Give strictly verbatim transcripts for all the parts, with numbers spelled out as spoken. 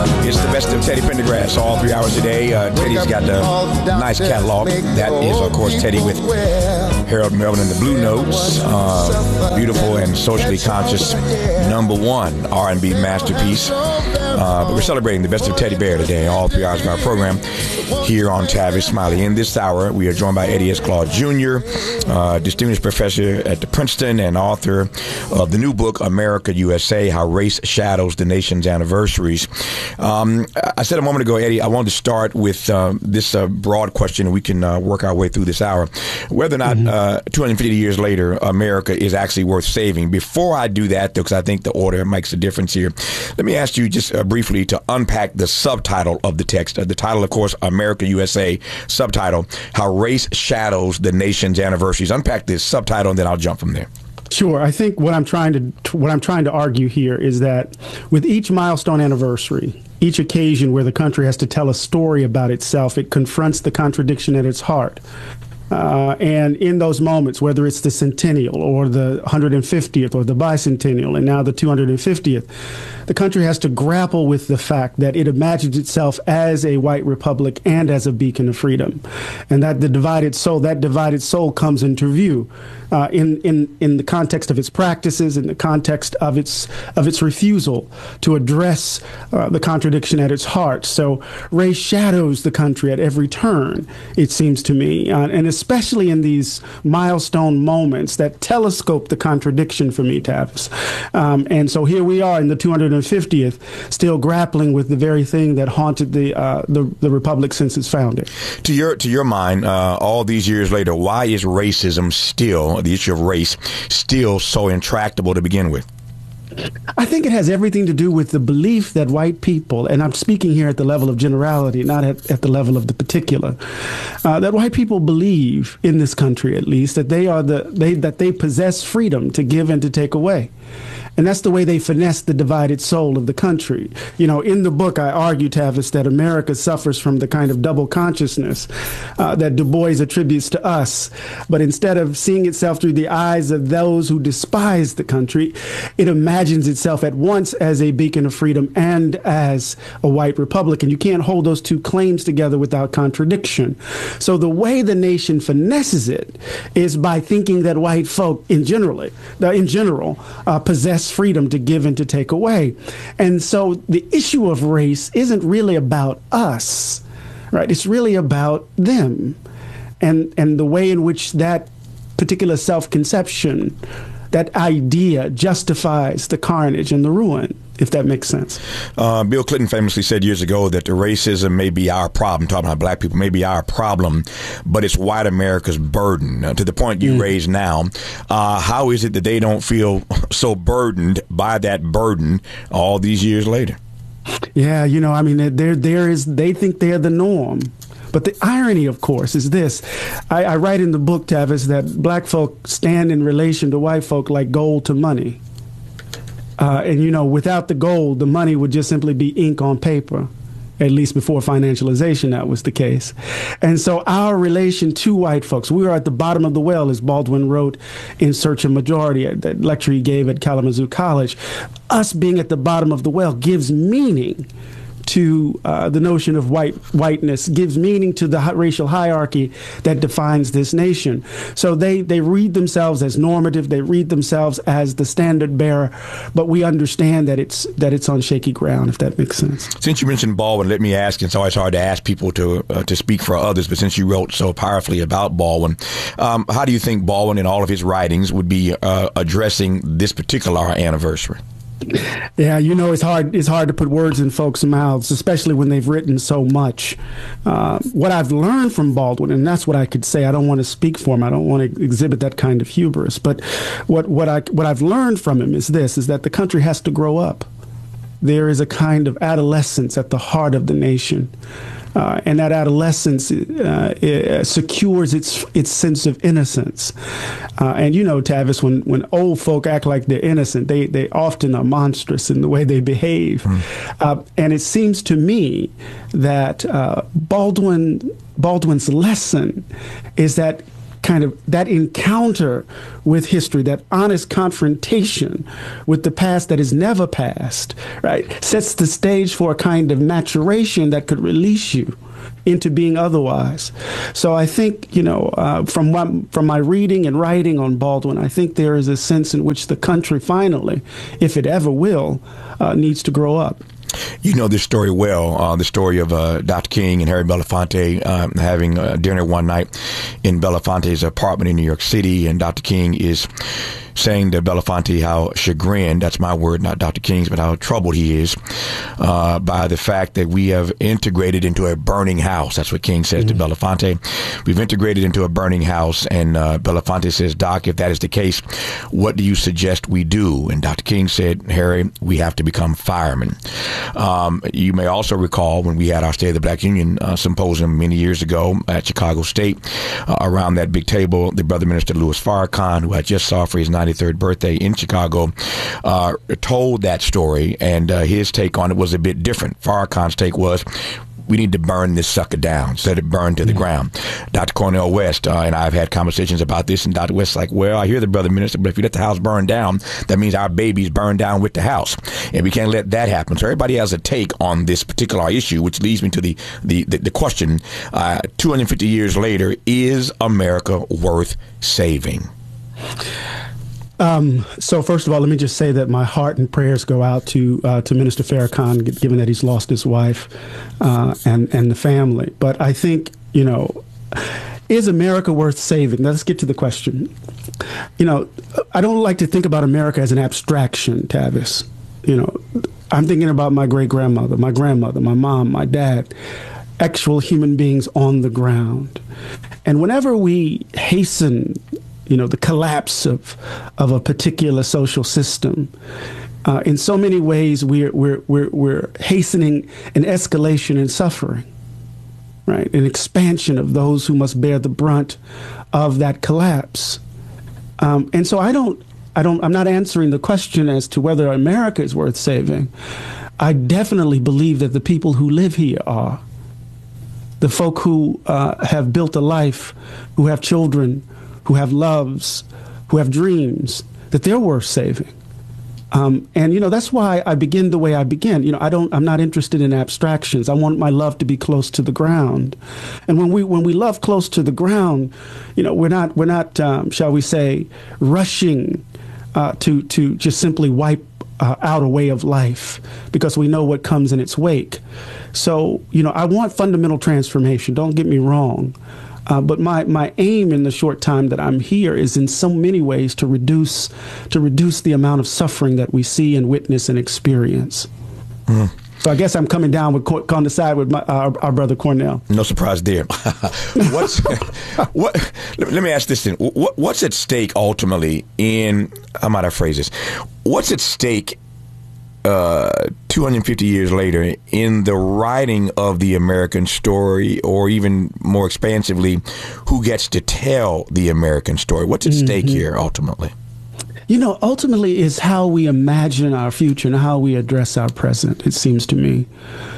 It's the best of Teddy Pendergrass all three hours a day. Uh, Teddy's got the nice catalog. That is, of course, Teddy with Harold Melvin and the Blue Notes. Uh, beautiful and socially conscious number one R and B masterpiece. Uh, but we're celebrating the best of Teddy Bear today, all three hours of our program here on Tavis Smiley. In this hour, we are joined by Eddie S. Claude Junior, uh, distinguished professor at the Princeton and author of the new book, America U S A, How Race Shadows the Nation's Anniversaries. Um, I said a moment ago, Eddie, I wanted to start with uh, this uh, broad question, and we can uh, work our way through this hour, whether or not mm-hmm. uh, two hundred fifty years later, America is actually worth saving. Before I do that, though, because I think the order makes a difference here, let me ask you just uh, briefly to unpack the subtitle of the text. Uh, the title, of course, America U S A, subtitle, How Race Shadows the Nation's Anniversaries. Unpack this subtitle, and then I'll jump from there. Sure. I think what I'm trying to what I'm trying to argue here is that with each milestone anniversary, each occasion where the country has to tell a story about itself, it confronts the contradiction at its heart. Uh, and in those moments, whether it's the centennial or the one hundred fiftieth or the bicentennial and now the two hundred fiftieth, the country has to grapple with the fact that it imagines itself as a white republic and as a beacon of freedom, and that the divided soul, that divided soul comes into view uh, in in in the context of its practices, in the context of its of its refusal to address uh, the contradiction at its heart. So race shadows the country at every turn, it seems to me, uh, and especially in these milestone moments that telescope the contradiction for me, Tavis. Um, and so here we are in the two hundred fiftieth, still grappling with the very thing that haunted the uh, the, the republic since its founding. To your to your mind, uh, all these years later, why is racism still, the issue of race, still so intractable to begin with? I think it has everything to do with the belief that white people, and I'm speaking here at the level of generality, not at, at the level of the particular, uh, that white people believe in this country, at least, that they are the they that they possess freedom to give and to take away. And that's the way they finesse the divided soul of the country. You know, in the book, I argue, Tavis, that America suffers from the kind of double consciousness uh, that Du Bois attributes to us. But instead of seeing itself through the eyes of those who despise the country, it imagines itself at once as a beacon of freedom and as a white republic. And you can't hold those two claims together without contradiction. So the way the nation finesses it is by thinking that white folk in generally, uh, in general, uh, possess freedom to give and to take away. And so the issue of race isn't really about us, right? It's really about them and, and the way in which that particular self-conception, that idea justifies the carnage and the ruin, if that makes sense. Uh, Bill Clinton famously said years ago that the racism may be our problem, talking about black people, may be our problem, but it's white America's burden. Uh, to the point you mm. raise now, uh, how is it that they don't feel so burdened by that burden all these years later? Yeah, you know, I mean, there there is, they think they're the norm. But the irony, of course, is this. I, I write in the book, Tavis, that black folk stand in relation to white folk like gold to money. Uh, and, you know, without the gold, the money would just simply be ink on paper. At least before financialization, that was the case. And so our relation to white folks, we are at the bottom of the well, as Baldwin wrote in Search of Majority, that lecture he gave at Kalamazoo College. Us being at the bottom of the well gives meaning to uh, the notion of white whiteness, gives meaning to the racial hierarchy that defines this nation. So they, they read themselves as normative, they read themselves as the standard bearer, but we understand that it's that it's on shaky ground, if that makes sense. Since you mentioned Baldwin, let me ask, and it's always hard to ask people to uh, to speak for others, but since you wrote so powerfully about Baldwin, um, how do you think Baldwin in all of his writings would be uh, addressing this particular anniversary? Yeah, you know, it's hard. It's hard to put words in folks' mouths, especially when they've written so much. Uh, what I've learned from Baldwin, and that's what I could say. I don't want to speak for him. I don't want to exhibit that kind of hubris. But what what I what I've learned from him is this: is that the country has to grow up. There is a kind of adolescence at the heart of the nation. Uh, and that adolescence uh, it secures its its sense of innocence. Uh, and you know, Tavis, when, when old folk act like they're innocent, they, they often are monstrous in the way they behave. Mm. Uh, and it seems to me that uh, Baldwin Baldwin's lesson is that kind of that encounter with history, that honest confrontation with the past that is never past, right, sets the stage for a kind of maturation that could release you into being otherwise. So I think, you know, uh, from my, from my reading and writing on Baldwin, I think there is a sense in which the country finally, if it ever will, uh, needs to grow up. You know this story well, uh, the story of uh, Doctor King and Harry Belafonte uh, having uh, dinner one night in Belafonte's apartment in New York City, and Doctor King is saying to Belafonte how chagrined, that's my word, not Doctor King's, but how troubled he is uh, by the fact that we have integrated into a burning house. That's what King says mm-hmm. to Belafonte. We've integrated into a burning house. And uh, Belafonte says, Doc, if that is the case, what do you suggest we do? And Doctor King said, Harry, we have to become firemen. Um, you may also recall when we had our State of the Black Union uh, symposium many years ago at Chicago State, uh, around that big table, the brother minister Louis Farrakhan, who I just saw for his ninety-third birthday in Chicago, uh, told that story, and uh, his take on it was a bit different. Farrakhan's take was, we need to burn this sucker down, so that it burned to the mm-hmm. ground. Doctor Cornel West uh, and I have had conversations about this, and Doctor West's like, well, I hear the brother minister, but if you let the house burn down, that means our babies burn down with the house, and we can't let that happen. So everybody has a take on this particular issue, which leads me to the the, the, the question, uh, two hundred fifty years later, is America worth saving? Um, so first of all, let me just say that my heart and prayers go out to uh, to Minister Farrakhan, given that he's lost his wife uh, and and the family. But I think, you know, is America worth saving? Now, let's get to the question. You know, I don't like to think about America as an abstraction, Tavis. You know, I'm thinking about my great grandmother, my grandmother, my mom, my dad, actual human beings on the ground. And whenever we hasten, you know, the collapse of of a particular social system, uh, in so many ways we're we're we're we're hastening an escalation in suffering, right? An expansion of those who must bear the brunt of that collapse. Um, and so I don't I don't I'm not answering the question as to whether America is worth saving. I definitely believe that the people who live here are. The folk who uh, have built a life, who have children, who have loves, who have dreams, that they're worth saving. Um, and, you know, that's why I begin the way I begin. You know, I don't, I'm not interested in abstractions. I want my love to be close to the ground. And when we, when we love close to the ground, you know, we're not, we're not, um, shall we say, rushing uh, to, to just simply wipe uh, out a way of life because we know what comes in its wake. So, you know, I want fundamental transformation. Don't get me wrong. Uh, but my, my aim in the short time that I'm here is in so many ways to reduce to reduce the amount of suffering that we see and witness and experience. Mm. So I guess I'm coming down with on the side with my, uh, our brother Cornel. No surprise there. What's what? Let me ask this then. What, what's at stake ultimately in? How might I phrase this? What's at stake Uh, two hundred fifty years later in the writing of the American story, or even more expansively, who gets to tell the American story? What's at mm-hmm. stake here ultimately? You know, ultimately is how we imagine our future and how we address our present, it seems to me.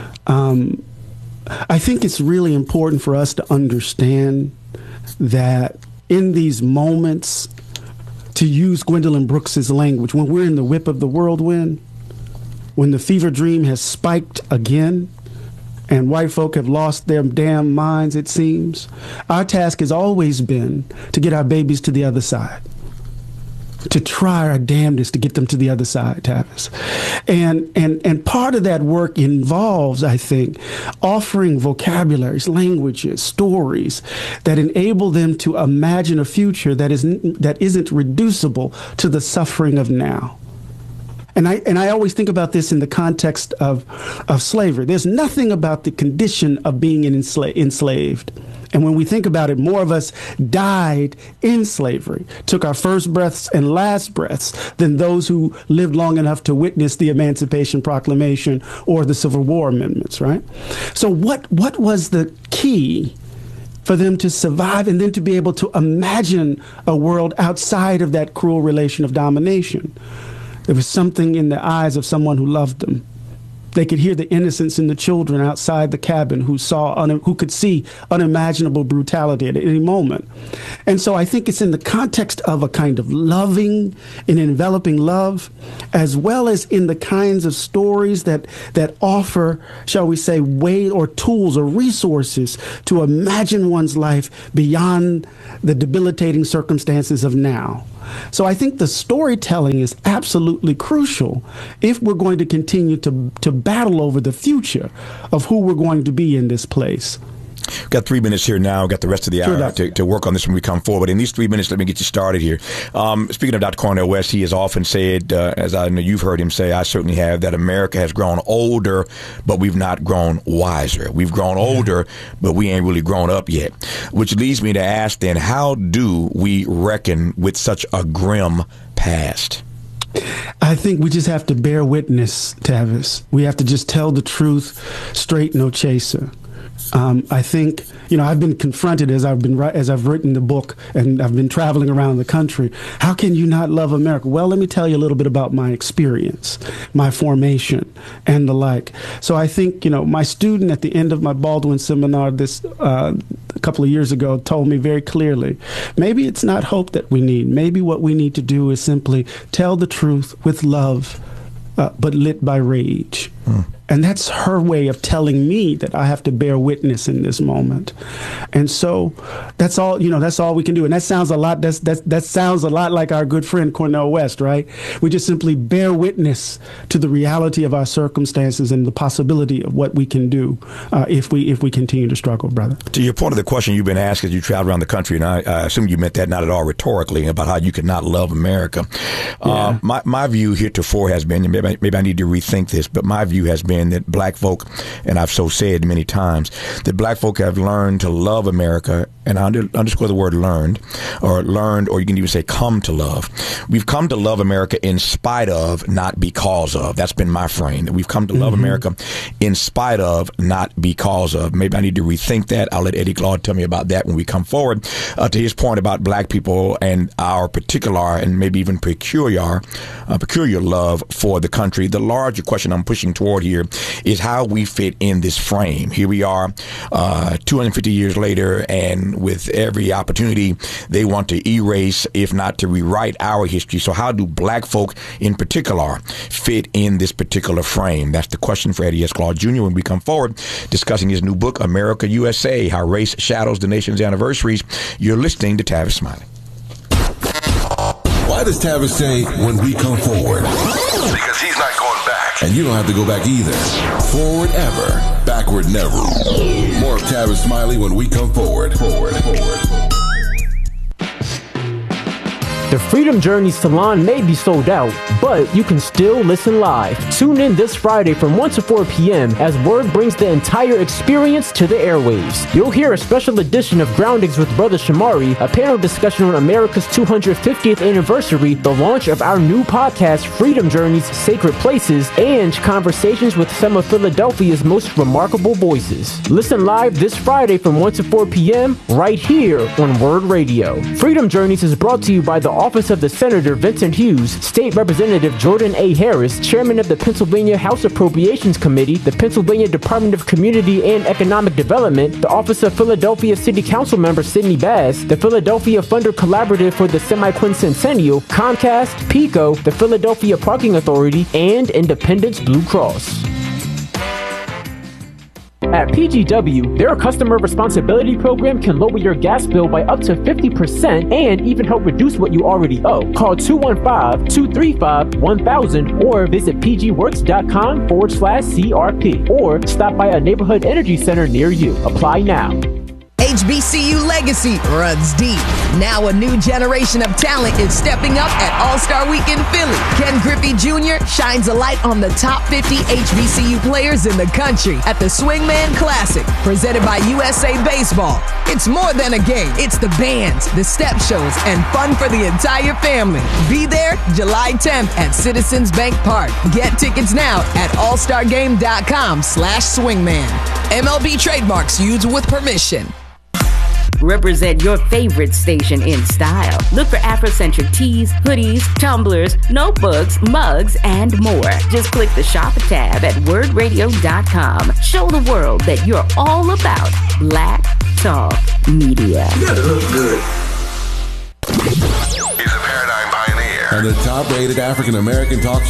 Um, I think it's really important for us to understand that in these moments, to use Gwendolyn Brooks's language, when we're in the whip of the whirlwind, when the fever dream has spiked again and white folk have lost their damn minds, it seems, our task has always been to get our babies to the other side, to try our damnedest to get them to the other side, Tavis. And, and, and part of that work involves, I think, offering vocabularies, languages, stories that enable them to imagine a future that is, that isn't reducible to the suffering of now. And I and I always think about this in the context of of slavery. There's nothing about the condition of being an ensla- enslaved. And when we think about it, more of us died in slavery, took our first breaths and last breaths than those who lived long enough to witness the Emancipation Proclamation or the Civil War amendments, right? So what what was the key for them to survive and then to be able to imagine a world outside of that cruel relation of domination? There was something in the eyes of someone who loved them. They could hear the innocence in the children outside the cabin who saw, un- who could see unimaginable brutality at any moment. And so I think it's in the context of a kind of loving and enveloping love, as well as in the kinds of stories that, that offer, shall we say, way or tools or resources to imagine one's life beyond the debilitating circumstances of now. So I think the storytelling is absolutely crucial if we're going to continue to, to battle over the future of who we're going to be in this place. We've got three minutes here now. We've got the rest of the Sure, hour to, to work on this when we come forward. But in these three minutes, let me get you started here. Um, speaking of Doctor Cornel West, he has often said, uh, as I know you've heard him say, I certainly have, that America has grown older, but we've not grown wiser. We've grown older, but we ain't really grown up yet. Which leads me to ask then, how do we reckon with such a grim past? I think we just have to bear witness, Tavis. We have to just tell the truth, straight, no chaser. Um, I think, you know, I've been confronted as I've been as I've written the book and I've been traveling around the country. How can you not love America? Well, let me tell you a little bit about my experience, my formation, and the like. So I think, you know, my student at the end of my Baldwin seminar this uh, a couple of years ago told me very clearly, maybe it's not hope that we need. Maybe what we need to do is simply tell the truth with love, uh, but lit by rage. Hmm. And that's her way of telling me that I have to bear witness in this moment. And so that's all, you know, that's all we can do. And that sounds a lot, that's, that's, that sounds a lot like our good friend Cornel West, right? We just simply bear witness to the reality of our circumstances and the possibility of what we can do uh, if we if we continue to struggle, brother. To your point of the question you've been asked as you travel around the country, and I, I assume you meant that not at all rhetorically, about how you could not love America. Yeah. Uh, my, my view heretofore has been, and maybe, maybe I need to rethink this, but my view has been that black folk, and I've so said many times, that black folk have learned to love America, and I under, underscore the word learned, or learned, or you can even say come to love. We've come to love America in spite of, not because of. That's been my frame, that we've come to love mm-hmm. America in spite of, not because of. Maybe I need to rethink that. I'll let Eddie Glaude tell me about that when we come forward. Uh, to his point about black people and our particular and maybe even peculiar, uh, peculiar love for the country, the larger question I'm pushing toward here is how we fit in this frame. Here we are, uh, two hundred fifty years later, and with every opportunity, they want to erase, if not to rewrite, our history. So how do black folk in particular fit in this particular frame? That's the question for Eddie S. Glaude Junior when we come forward, discussing his new book, America U S A, How Race Shadows the Nation's Anniversaries. You're listening to Tavis Smiley. Why does Tavis say when we come forward? Because he's not going back. And you don't have to go back either. Forward ever, backward never. More of Tavis Smiley when we come forward. Forward, forward. The Freedom Journey Salon may be sold out, but you can still listen live. Tune in this Friday from one to four p.m. as Word brings the entire experience to the airwaves. You'll hear a special edition of Groundings with Brother Shamari, a panel discussion on America's two hundred fiftieth anniversary, the launch of our new podcast, Freedom Journeys Sacred Places, and conversations with some of Philadelphia's most remarkable voices. Listen live this Friday from one to four p.m. right here on Word Radio. Freedom Journeys is brought to you by the Office of the Senator Vincent Hughes, State Representative Jordan A. Harris, Chairman of the Pennsylvania House Appropriations Committee, the Pennsylvania Department of Community and Economic Development, the Office of Philadelphia City Council Member Sidney Bass, the Philadelphia Funder Collaborative for the Semi-Quincentennial, Comcast, PICO, the Philadelphia Parking Authority, and Independence Blue Cross. At P G W, their customer responsibility program can lower your gas bill by up to fifty percent and even help reduce what you already owe. Call two one five, two three five, one thousand or visit pgworks.com forward slash CRP or stop by a neighborhood energy center near you. Apply now. H B C U legacy runs deep. Now a new generation of talent is stepping up at All-Star Weekend Philly. Ken Griffey Junior shines a light on the top fifty H B C U players in the country at the Swingman Classic, presented by U S A Baseball. It's more than a game. It's the bands, the step shows, and fun for the entire family. Be there July tenth at Citizens Bank Park. Get tickets now at allstargame.com slash swingman. M L B trademarks used with permission. Represent your favorite station in style. Look for Afrocentric tees, hoodies, tumblers, notebooks, mugs, and more. Just click the Shop tab at word radio dot com. Show the world that you're all about Black Talk Media. You gotta look good. He's a paradigm pioneer and the top-rated African-American talk